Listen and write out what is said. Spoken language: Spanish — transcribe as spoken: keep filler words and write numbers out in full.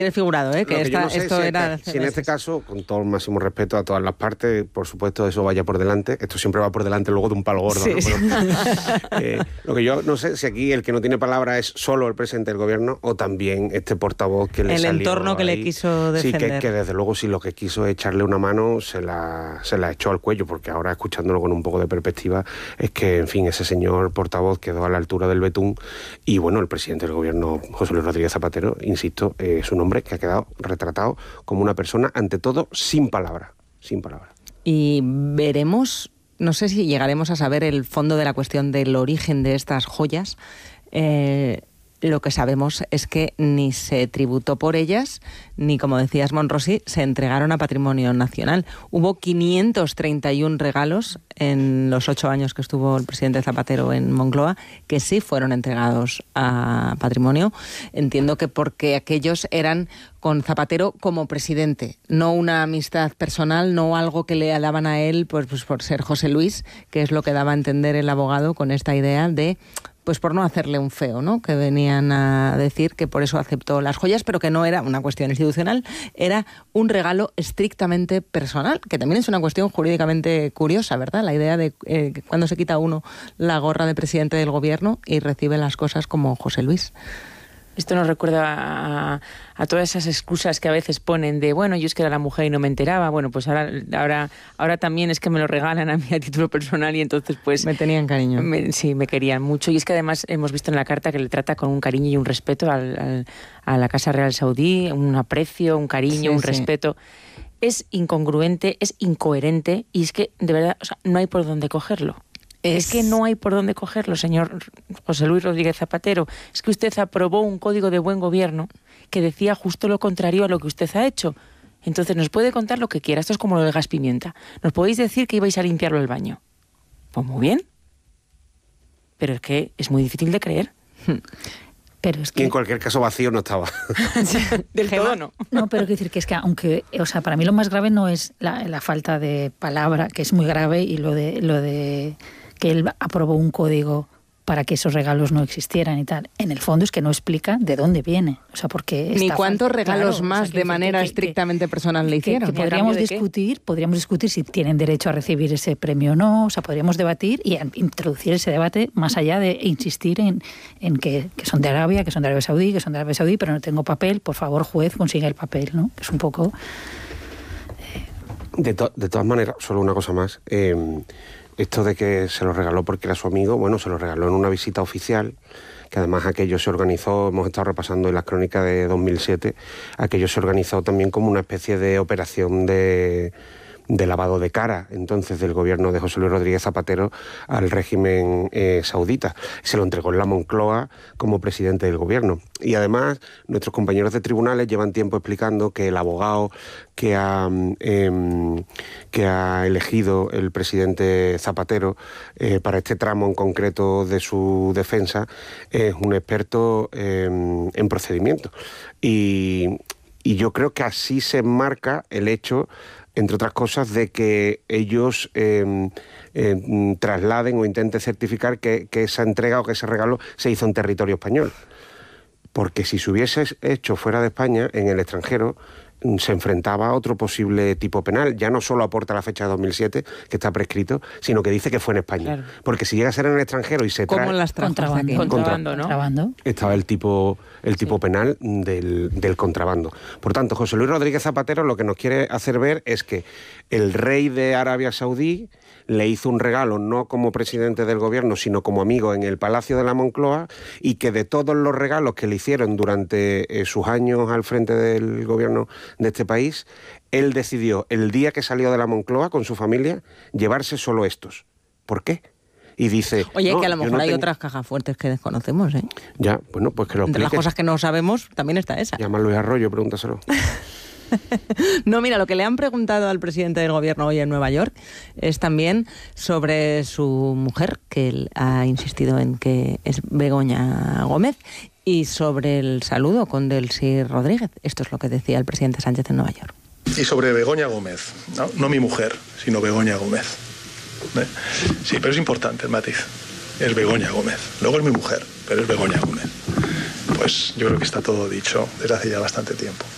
figurado, ¿eh? que, que esta, no sé esto si era... Si en este caso, con todo el máximo respeto a todas las partes, por supuesto eso vaya por delante, esto siempre va por delante luego de un palo gordo. Sí, ¿no? Pero, eh, lo que yo no sé si aquí el que no tiene palabra es solo el presidente del gobierno o también este portavoz que le el salió entorno que ahí. le quiso defender. Sí, que, que desde luego si lo que quiso es echarle una mano se la, se la echó al cuello, porque ahora escuchándolo con un poco de perspectiva es que, en fin, ese señor portavoz quedó a la altura del betún y bueno, el presidente del gobierno, José Luis Rodríguez Zapatero, insisto, eh, es un hombre que ha quedado retratado como una persona, ante todo, sin palabra, sin palabra. Y veremos, no sé si llegaremos a saber el fondo de la cuestión del origen de estas joyas. Eh, lo que sabemos es que ni se tributó por ellas, ni, como decías, Monrosy, se entregaron a Patrimonio Nacional. Hubo quinientos treinta y uno regalos en los ocho años que estuvo el presidente Zapatero en Moncloa, que sí fueron entregados a Patrimonio. Entiendo que porque aquellos eran con Zapatero como presidente, no una amistad personal, no algo que le daban a él pues, pues por ser José Luis, que es lo que daba a entender el abogado con esta idea de... pues por no hacerle un feo, ¿no? Que venían a decir que por eso aceptó las joyas, pero que no era una cuestión institucional, era un regalo estrictamente personal, que también es una cuestión jurídicamente curiosa, ¿verdad? La idea de eh, cuando se quita uno la gorra de presidente del gobierno y recibe las cosas como José Luis. Esto nos recuerda a, a todas esas excusas que a veces ponen de, bueno, yo es que era la mujer y no me enteraba, bueno, pues ahora ahora ahora también es que me lo regalan a mí a título personal y entonces pues... Me tenían cariño. Me, sí, me querían mucho y es que además hemos visto en la carta que le trata con un cariño y un respeto al, al, a la Casa Real Saudí, un aprecio, un cariño, sí, un sí. respeto. Es incongruente, es incoherente y es que, de verdad, o sea, no hay por dónde cogerlo. Es... es que no hay por dónde cogerlo, señor José Luis Rodríguez Zapatero. Es que usted aprobó un código de buen gobierno que decía justo lo contrario a lo que usted ha hecho. Entonces nos puede contar lo que quiera. Esto es como lo del gas pimienta. Nos podéis decir que ibais a limpiarlo el baño. Pues muy bien. Pero es que es muy difícil de creer. Pero es que... Y en cualquier caso vacío no estaba. Del todo no. No, pero quiero decir que es que aunque, o sea, para mí lo más grave no es la, la falta de palabra, que es muy grave, y lo de lo de que él aprobó un código para que esos regalos no existieran y tal. En el fondo es que no explica de dónde viene. O sea, porque ni cuántos falta, regalos claro, más o sea, que, de manera que, estrictamente que, personal le hicieron. Que, que podríamos discutir, podríamos discutir si tienen derecho a recibir ese premio o no. O sea, podríamos debatir y introducir ese debate más allá de insistir en, en que, que son de Arabia, que son de Arabia Saudí, que son de Arabia Saudí, pero no tengo papel. Por favor, juez, consigue el papel, ¿no? Es un poco... Eh... De, to- de todas maneras, solo una cosa más. Eh, Esto de que se lo regaló porque era su amigo, bueno, se lo regaló en una visita oficial, que además aquello se organizó, hemos estado repasando en las crónicas de dos mil siete, aquello se organizó también como una especie de operación de, de lavado de cara, entonces, del gobierno de José Luis Rodríguez Zapatero al régimen eh, saudita. Se lo entregó en la Moncloa como presidente del gobierno. Y además, nuestros compañeros de tribunales llevan tiempo explicando que el abogado que ha, eh, que ha elegido el presidente Zapatero eh, para este tramo en concreto de su defensa es un experto eh, en procedimiento. Y, y yo creo que así se enmarca el hecho, entre otras cosas, de que ellos eh, eh, trasladen o intenten certificar que, que esa entrega o que ese regalo se hizo en territorio español. Porque si se hubiese hecho fuera de España, en el extranjero, se enfrentaba a otro posible tipo penal. Ya no solo aporta la fecha de dos mil siete, que está prescrito, sino que dice que fue en España. Claro. Porque si llega a ser en el extranjero y se trae... ¿Cómo las contrabando, contrabando, ¿no? Contrabando. Estaba el tipo, el tipo sí. penal del, del contrabando. Por tanto, José Luis Rodríguez Zapatero lo que nos quiere hacer ver es que el rey de Arabia Saudí le hizo un regalo, no como presidente del gobierno, sino como amigo en el Palacio de la Moncloa, y que de todos los regalos que le hicieron durante eh, sus años al frente del gobierno de este país, él decidió, el día que salió de la Moncloa con su familia, llevarse solo estos. ¿Por qué? Y dice... Oye, no, que a lo mejor no hay tengo... otras cajas fuertes que desconocemos, ¿eh? Ya, bueno, pues que lo Entre explique. las cosas que no sabemos, también está esa. Llama a Luis Arroyo, pregúntaselo. No, mira, lo que le han preguntado al presidente del gobierno hoy en Nueva York es también sobre su mujer, que él ha insistido en que es Begoña Gómez, y sobre el saludo con Delcy Rodríguez. Esto es lo que decía el presidente Sánchez en Nueva York. Y sobre Begoña Gómez, no, no mi mujer, sino Begoña Gómez. ¿Eh? Sí, pero es importante el matiz. Es Begoña Gómez. Luego es mi mujer, pero es Begoña Gómez. Pues yo creo que está todo dicho desde hace ya bastante tiempo.